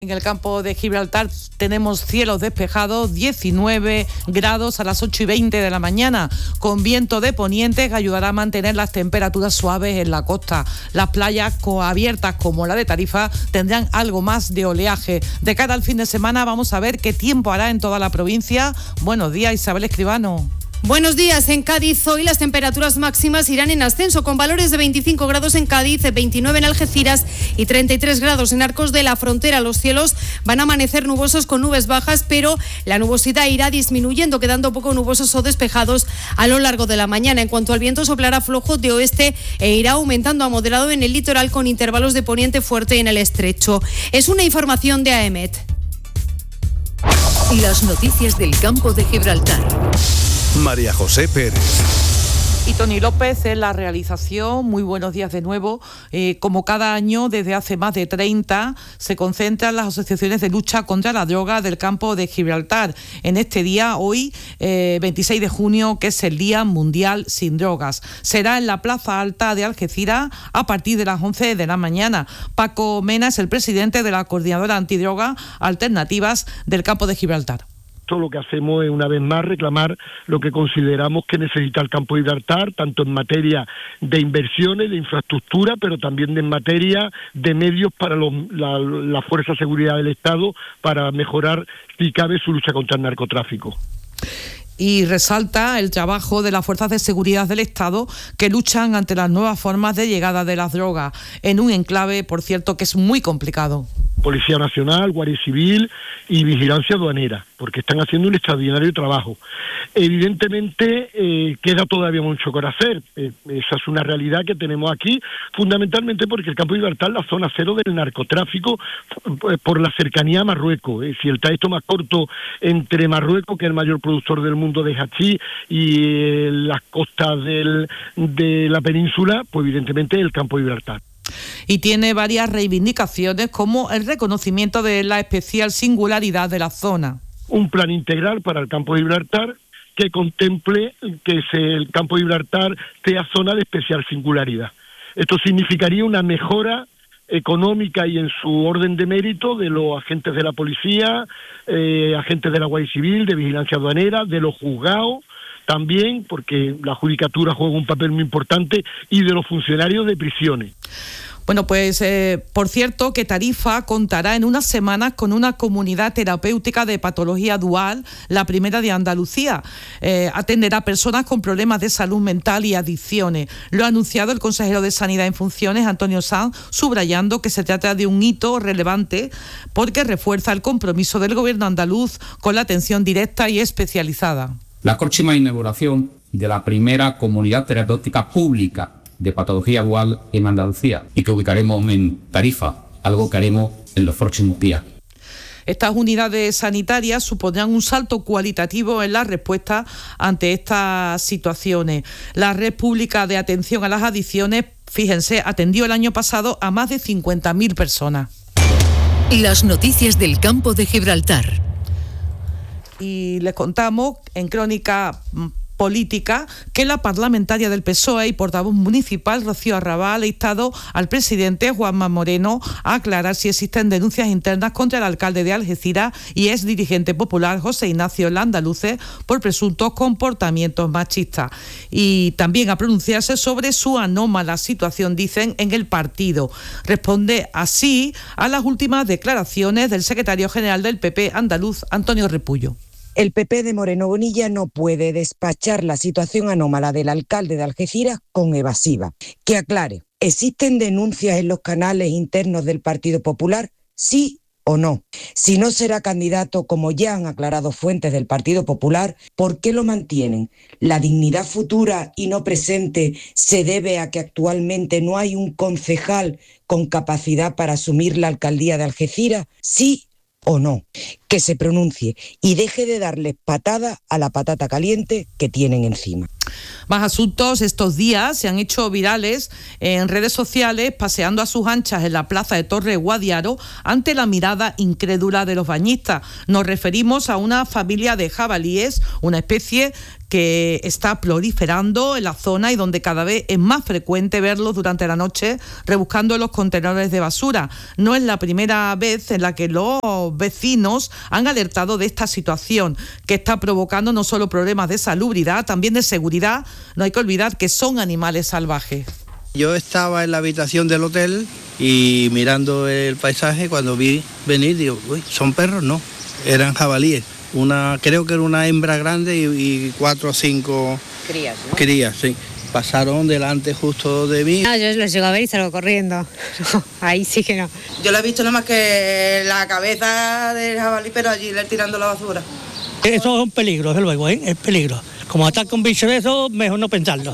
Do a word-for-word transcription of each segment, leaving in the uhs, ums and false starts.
En el campo de Gibraltar tenemos cielos despejados, diecinueve grados a las ocho y veinte de la mañana, con viento de poniente que ayudará a mantener las temperaturas suaves en la costa. Las playas abiertas como la de Tarifa tendrán algo más de oleaje. De cara al fin de semana vamos a ver qué tiempo hará en toda la provincia. Buenos días, Isabel Escribano. Buenos días. En Cádiz hoy las temperaturas máximas irán en ascenso con valores de veinticinco grados en Cádiz, veintinueve en Algeciras y treinta y tres grados en Arcos de la Frontera. Los cielos van a amanecer nubosos con nubes bajas, pero la nubosidad irá disminuyendo, quedando poco nubosos o despejados a lo largo de la mañana. En cuanto al viento, soplará flojo de oeste e irá aumentando a moderado en el litoral con intervalos de poniente fuerte en el estrecho. Es una información de A E M E T. Las noticias del campo de Gibraltar. María José Pérez. Y Tony López en la realización. Muy buenos días de nuevo. Eh, como cada año, desde hace más de treinta, se concentran las asociaciones de lucha contra la droga del campo de Gibraltar. En este día, hoy, eh, veintiséis de junio, que es el Día Mundial Sin Drogas. Será en la Plaza Alta de Algeciras a partir de las once de la mañana. Paco Mena es el presidente de la Coordinadora Antidroga Alternativas del campo de Gibraltar. Lo que hacemos es una vez más reclamar lo que consideramos que necesita el campo de Gibraltar, tanto en materia de inversiones, de infraestructura, pero también en materia de medios para los, la, la Fuerza de Seguridad del Estado para mejorar, si cabe, su lucha contra el narcotráfico. Y resalta el trabajo de las fuerzas de seguridad del Estado que luchan ante las nuevas formas de llegada de las drogas, en un enclave, por cierto, que es muy complicado. Policía Nacional, Guardia Civil y Vigilancia Aduanera, porque están haciendo un extraordinario trabajo. Evidentemente eh, queda todavía mucho por hacer, eh, esa es una realidad que tenemos aquí, fundamentalmente porque el campo de Gibraltar es la zona cero del narcotráfico eh, por la cercanía a Marruecos. Eh, si el trayecto más corto entre Marruecos, que es el mayor productor del mundo de hachís, y eh, las costas del, de la península, pues evidentemente el campo de Gibraltar. Y tiene varias reivindicaciones como el reconocimiento de la especial singularidad de la zona. Un plan integral para el campo de Gibraltar que contemple que el campo de Gibraltar sea zona de especial singularidad. Esto significaría una mejora económica y en su orden de mérito de los agentes de la policía, eh, agentes de la Guardia Civil, de Vigilancia Aduanera, de los juzgados, también porque la judicatura juega un papel muy importante, y de los funcionarios de prisiones. Bueno, pues eh, por cierto que Tarifa contará en unas semanas con una comunidad terapéutica de patología dual, la primera de Andalucía. Eh, atenderá a personas con problemas de salud mental y adicciones. Lo ha anunciado el consejero de Sanidad en funciones, Antonio Sanz, subrayando que se trata de un hito relevante porque refuerza el compromiso del gobierno andaluz con la atención directa y especializada. La próxima inauguración de la primera comunidad terapéutica pública de patología dual en Andalucía, y que ubicaremos en Tarifa, algo que haremos en los próximos días. Estas unidades sanitarias supondrán un salto cualitativo en la respuesta ante estas situaciones. La Red Pública de Atención a las Adicciones, fíjense, atendió el año pasado a más de cincuenta mil personas. Las noticias del campo de Gibraltar. Y les contamos en Crónica Política que la parlamentaria del P S O E y portavoz municipal Rocío Arrabal ha instado al presidente Juanma Moreno a aclarar si existen denuncias internas contra el alcalde de Algeciras y ex dirigente popular José Ignacio Landaluce por presuntos comportamientos machistas, y también a pronunciarse sobre su anómala situación, dicen, en el partido. Responde así a las últimas declaraciones del secretario general del P P andaluz, Antonio Repullo. El P P de Moreno Bonilla no puede despachar la situación anómala del alcalde de Algeciras con evasiva. Que aclare, ¿existen denuncias en los canales internos del Partido Popular? ¿Sí o no? Si no será candidato, como ya han aclarado fuentes del Partido Popular, ¿por qué lo mantienen? ¿La dignidad futura y no presente se debe a que actualmente no hay un concejal con capacidad para asumir la alcaldía de Algeciras? ¿Sí o no? que se pronuncie y deje de darles patada a la patata caliente que tienen encima. Más asuntos. Estos días se han hecho virales en redes sociales paseando a sus anchas en la plaza de Torre Guadiaro ante la mirada incrédula de los bañistas. Nos referimos a una familia de jabalíes, una especie que está proliferando en la zona y donde cada vez es más frecuente verlos durante la noche rebuscando los contenedores de basura. No es la primera vez en la que los vecinos han alertado de esta situación que está provocando no solo problemas de salubridad, también de seguridad. No hay que olvidar que son animales salvajes. Yo estaba en la habitación del hotel y mirando el paisaje, cuando vi venir, digo, uy, ¿son perros? No, eran jabalíes. Una, creo que era una hembra grande y, y cuatro o cinco crías, ¿no? Crías, sí. Pasaron delante justo de mí. No, yo los llego a ver y salgo corriendo. No, ahí sí que no. Yo lo he visto nada más que la cabeza del jabalí, pero allí le tirando la basura. Eso es un peligro, desde luego, ¿eh? Es peligro. Como ataca un bicho de eso, mejor no pensarlo.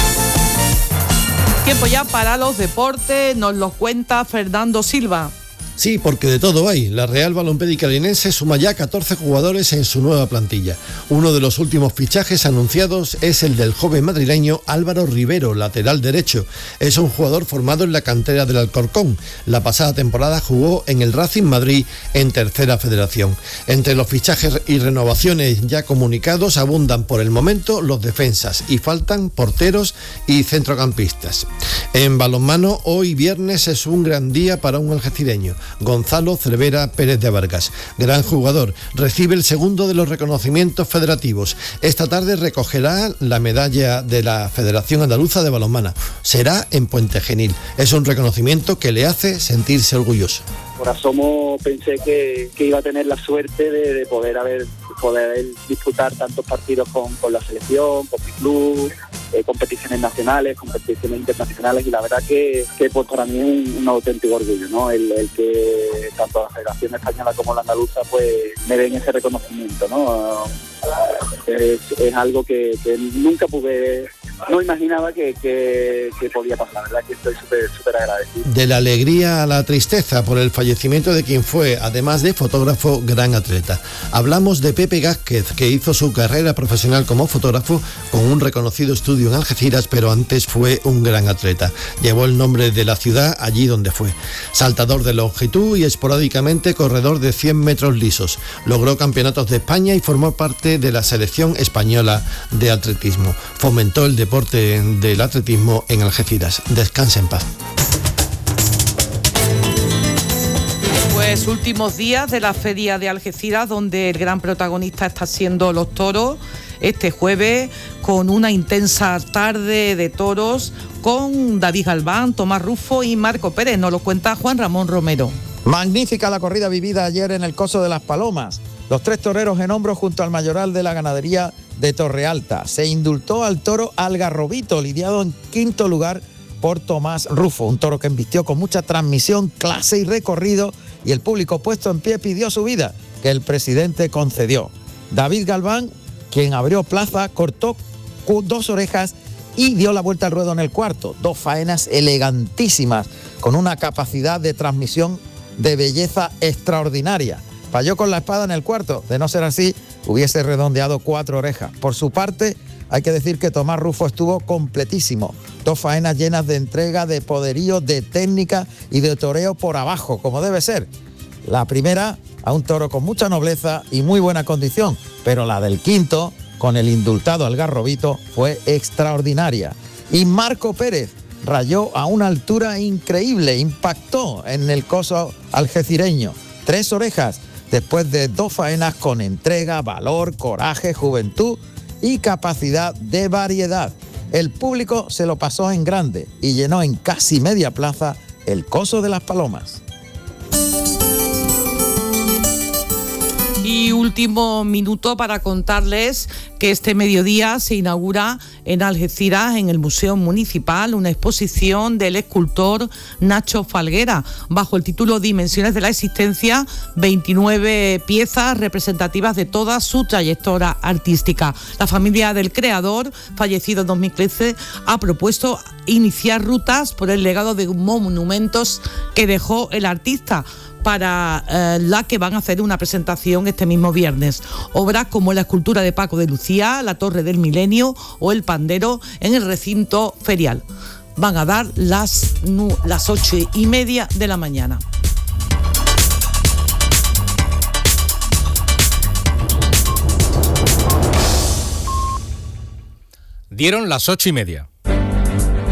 Tiempo ya para los deportes, nos los cuenta Fernando Silva. Sí, porque de todo hay. La Real Balompédica Linense suma ya catorce jugadores en su nueva plantilla. Uno de los últimos fichajes anunciados es el del joven madrileño Álvaro Rivero, lateral derecho. Es un jugador formado en la cantera del Alcorcón. La pasada temporada jugó en el Racing Madrid en Tercera Federación. Entre los fichajes y renovaciones ya comunicados abundan por el momento los defensas y faltan porteros y centrocampistas. En balonmano, hoy viernes es un gran día para un algecireño. Gonzalo Cervera Pérez de Vargas, gran jugador, recibe el segundo de los reconocimientos federativos. Esta tarde recogerá la medalla de la Federación Andaluza de Balonmano. Será en Puente Genil. Es un reconocimiento que le hace sentirse orgulloso. Por asomo pensé que, que iba a tener la suerte de, de poder haber poder disputar tantos partidos con, con la selección, con mi club, eh, competiciones nacionales, competiciones internacionales, y la verdad que, que pues para mí es un, un auténtico orgullo, ¿no? El, el que tanto la Federación Española como la Andaluza pues me den ese reconocimiento, ¿no? Es, es algo que, que nunca pude, no imaginaba que, que, que podía pasar. La verdad que estoy súper súper agradecido. De la alegría a la tristeza por el fallecimiento de quien fue, además de fotógrafo, gran atleta. Hablamos de Pepe Gázquez, que hizo su carrera profesional como fotógrafo con un reconocido estudio en Algeciras, pero antes fue un gran atleta. Llevó el nombre de la ciudad allí donde fue. Saltador de longitud y esporádicamente corredor de cien metros lisos. Logró campeonatos de España y formó parte de la selección española de atletismo. Fomentó el deporte del atletismo en Algeciras. Descanse en paz. Pues últimos días de la Feria de Algeciras, donde el gran protagonista está siendo los toros. Este jueves, con una intensa tarde de toros, con David Galván, Tomás Rufo y Marco Pérez. Nos lo cuenta Juan Ramón Romero. Magnífica la corrida vivida ayer en el Coso de las Palomas. Los tres toreros en hombros junto al mayoral de la ganadería de Torrealta. Se indultó al toro Algarrobito, lidiado en quinto lugar por Tomás Rufo, un toro que embistió con mucha transmisión, clase y recorrido, y el público puesto en pie pidió su vida, que el presidente concedió. David Galván, quien abrió plaza, cortó dos orejas y dio la vuelta al ruedo en el cuarto. Dos faenas elegantísimas, con una capacidad de transmisión de belleza extraordinaria. Falló con la espada en el cuarto, de no ser así, hubiese redondeado cuatro orejas. Por su parte, hay que decir que Tomás Rufo estuvo completísimo. Dos faenas llenas de entrega, de poderío, de técnica y de toreo por abajo, como debe ser. La primera a un toro con mucha nobleza y muy buena condición, pero la del quinto, con el indultado Algarrobito, fue extraordinaria. Y Marco Pérez rayó a una altura increíble, impactó en el coso algecireño. Tres orejas, después de dos faenas con entrega, valor, coraje, juventud y capacidad de variedad. El público se lo pasó en grande y llenó en casi media plaza el Coso de las Palomas. Y último minuto para contarles que que este mediodía se inaugura en Algeciras, en el Museo Municipal, una exposición del escultor Nacho Falguera, bajo el título Dimensiones de la Existencia, veintinueve piezas representativas de toda su trayectoria artística. La familia del creador, fallecido en dos mil trece, ha propuesto iniciar rutas por el legado de monumentos que dejó el artista, para eh, la que van a hacer una presentación este mismo viernes. Obras como la escultura de Paco de Lucía, la Torre del Milenio o el Pandero en el recinto ferial. Van a dar las, las ocho y media de la mañana. Dieron las ocho y media.